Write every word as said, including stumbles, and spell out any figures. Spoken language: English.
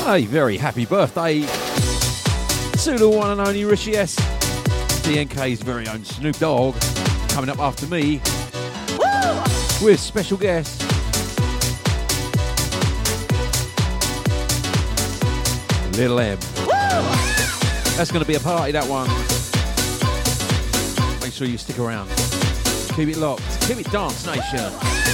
A very happy birthday to the one and only Rishi S, D N K's very own Snoop Dogg, coming up after me. Woo! With special guest Little M. Woo! That's going to be a party, that one. Make sure you stick around. Keep it locked. Keep it Dance Nation.